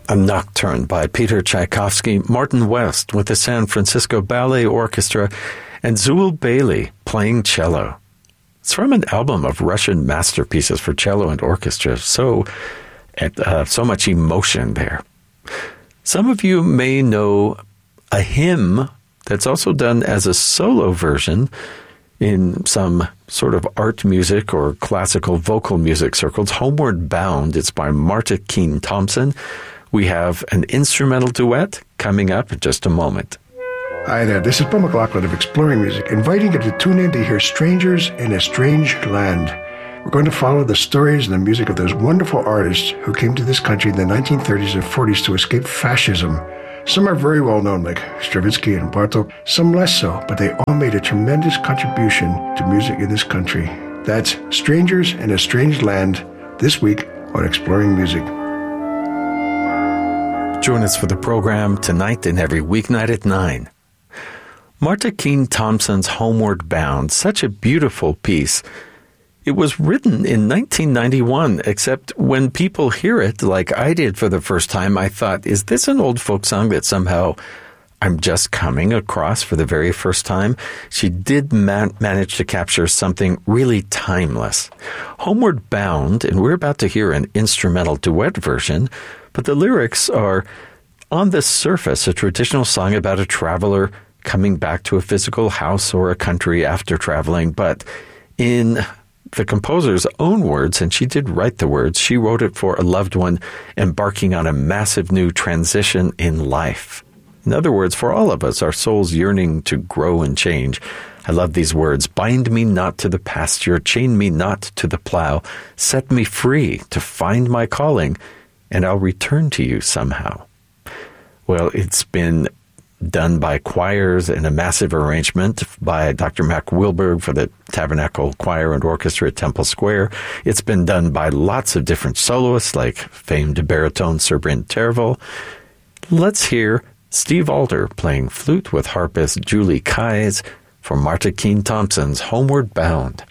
A Nocturne by Peter Tchaikovsky, Martin West with the San Francisco Ballet Orchestra, and Zul Bailey playing cello. It's from an album of Russian masterpieces for cello and orchestra, so much emotion there. Some of you may know a hymn that's also done as a solo version in some sort of art music or classical vocal music circles. Homeward Bound, it's by Marta Keene Thompson. We have an instrumental duet coming up in just a moment. Hi there, this is Bill McLaughlin of Exploring Music, inviting you to tune in to hear Strangers in a Strange Land. We're going to follow the stories and the music of those wonderful artists who came to this country in the 1930s and 40s to escape fascism. Some are very well known, like Stravinsky and Bartók, some less so, but they all made a tremendous contribution to music in this country. That's Strangers in a Strange Land, this week on Exploring Music. Join us for the program tonight and every weeknight at 9. Marta Keene Thompson's Homeward Bound, such a beautiful piece. It was written in 1991, except when people hear it, like I did for the first time, I thought, is this an old folk song that somehow I'm just coming across for the very first time? She did manage to capture something really timeless. Homeward Bound, and we're about to hear an instrumental duet version, but the lyrics are, on the surface, a traditional song about a traveler coming back to a physical house or a country after traveling, but in the composer's own words, and she did write the words, she wrote it for a loved one embarking on a massive new transition in life. In other words, for all of us, our souls yearning to grow and change. I love these words. Bind me not to the pasture, chain me not to the plow, set me free to find my calling, and I'll return to you somehow. Well, it's been done by choirs in a massive arrangement by Dr. Mac Wilberg for the Tabernacle Choir and Orchestra at Temple Square. It's been done by lots of different soloists like famed baritone Sir Bryn Tervel. Let's hear Steve Alder playing flute with harpist Julie Keyes for Marta Keene Thompson's Homeward Bound.